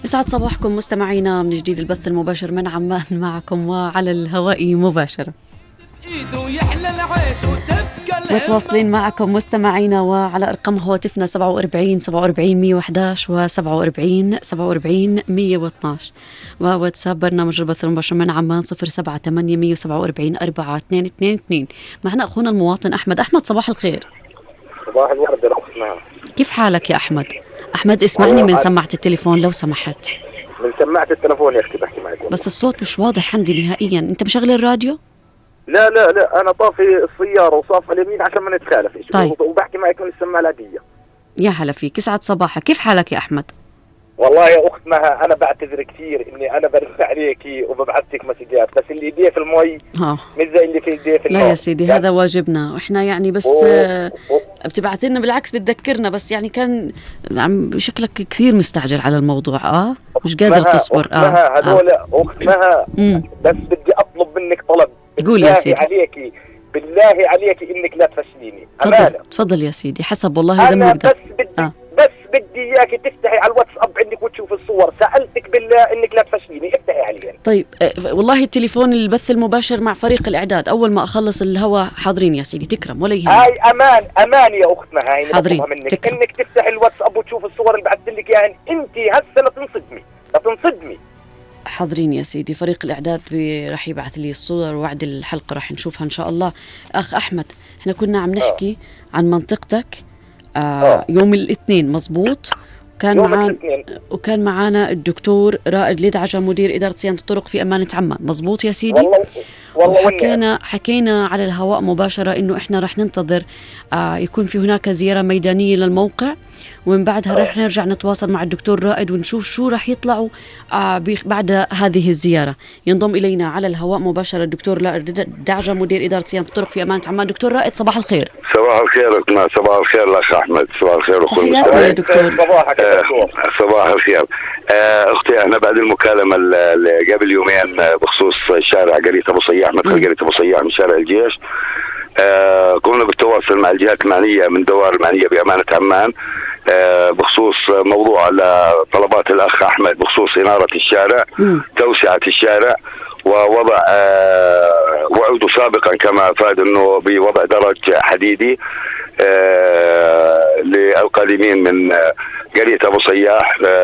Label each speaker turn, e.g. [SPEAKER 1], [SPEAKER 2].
[SPEAKER 1] يسعد صباحكم مستمعينا من جديد البث المباشر من عمان معكم وعلى الهواء مباشرة. متواصلين معكم مستمعينا وعلى أرقام هواتفنا 47 47 111 و 47 47 112 وواتساب برنامج البث المباشر من عمان 078 147 4222. معنا أخونا المواطن أحمد. أحمد صباح الخير.
[SPEAKER 2] صباح الورد يا أختنا.
[SPEAKER 1] كيف حالك يا أحمد؟ أحمد اسمعني من سماعة التليفون لو سمحت.
[SPEAKER 2] من سماعة التليفون يا أختي بحكي معك.
[SPEAKER 1] بس الصوت مش واضح عندي نهائيا. أنت مشغل الراديو؟
[SPEAKER 2] لا أنا طافي السيارة وصاف اليمين عشان ما نتخالف.
[SPEAKER 1] طيب.
[SPEAKER 2] وبحكي معك من السماعة العادية.
[SPEAKER 1] يا هلا فيك، يسعد صباحك. كيف حالك يا أحمد؟
[SPEAKER 2] والله يا أخت مها أنا بعتذر كثير إني أنا برد عليكي وببعثك مسجات، بس اللي إيديه في المي مش زي اللي في إيديه في النار.
[SPEAKER 1] لا يا سيدي هذا واجبنا، وإحنا يعني بس بتبعث لنا بالعكس بتذكرنا، بس يعني كان عم شكلك كثير مستعجل على الموضوع. مش قادر تصبر.
[SPEAKER 2] هذول أخت مها بس بدي أطلب منك طلب.
[SPEAKER 1] قول يا سيدي.
[SPEAKER 2] بالله عليكي إنك لا تفشليني. أمانة.
[SPEAKER 1] تفضل يا سيدي، حسب والله إذا بنقدر.
[SPEAKER 2] بس بدي اياكي تفتحي على الواتساب عندك وتشوف الصور. سألتك بالله انك لا تفشليني، افتحي عليها.
[SPEAKER 1] طيب والله التليفون البث المباشر مع فريق الاعداد، اول ما اخلص الهوا حاضرين يا سيدي. تكرم ولا يهمك.
[SPEAKER 2] هاي امان يا اختنا، هاي
[SPEAKER 1] حاضرين
[SPEAKER 2] منك انك تفتحي الواتساب وتشوف الصور اللي بعثت لك اياها. انت هسه لا تنصدمي.
[SPEAKER 1] حاضرين يا سيدي، فريق الإعداد راح يبعث لي الصور ووعد الحلقة راح نشوفها إن شاء الله. أخ أحمد، إحنا كنا عم نحكي عن منطقتك يوم الاثنين مظبوط، وكان معنا الدكتور رائد لدعجة مدير إدارة صيانة الطرق في أمانة عمان، مظبوط يا سيدي؟ والله حكينا على الهواء مباشرة إنه إحنا راح ننتظر يكون في هناك زيارة ميدانية للموقع، ومن بعدها راح نرجع نتواصل مع الدكتور رائد ونشوف شو راح يطلعوا بعد هذه الزيارة. ينضم إلينا على الهواء مباشرة الدكتور رائد دعجة مدير إدارة صيانة الطرق في أمانة عمان. دكتور رائد صباح الخير.
[SPEAKER 3] صباح الخير أتنا. صباح الخير الأخ أحمد. صباح الخير وكل
[SPEAKER 1] مستمعين. يا دكتور.
[SPEAKER 3] صباح الخير. أختي احنا بعد المكالمة اللي قبل يومين بخصوص شارع قرية أبو صياح، مدخل قرية أبو صياح من شارع الجيش، قمنا بالتواصل مع الجهات المعنية من دوائر المعنية بأمانة عمان بخصوص موضوع طلبات الأخ أحمد بخصوص إنارة الشارع، توسعة الشارع، ووضع وعده سابقا كما أفاد أنه بوضع درج حديدي للقادمين من قرية أبو صياح